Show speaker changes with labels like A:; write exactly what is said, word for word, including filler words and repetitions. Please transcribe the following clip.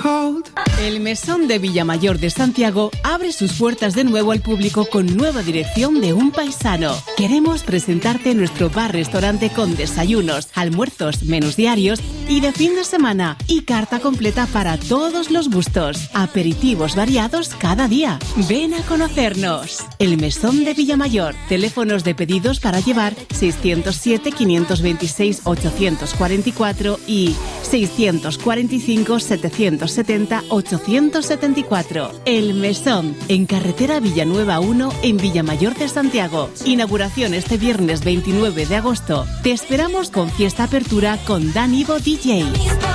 A: El Mesón de Villamayor de Santiago abre sus puertas de nuevo al público con nueva dirección de un paisano. Queremos presentarte nuestro bar-restaurante con desayunos, almuerzos, menús diarios y de fin de semana y carta completa para todos los gustos. Aperitivos variados cada día. Ven a conocernos. El Mesón de Villamayor. Teléfonos de pedidos para llevar seiscientos siete, quinientos veintiséis, ochocientos cuarenta y cuatro y seiscientos cuarenta y cinco, setecientos setenta, ochocientos setenta y cuatro. El Mesón, en carretera Villanueva uno, en Villamayor de Santiago. Inauguración este viernes veintinueve de agosto. Te esperamos con fiesta apertura con Dan Ivo D J.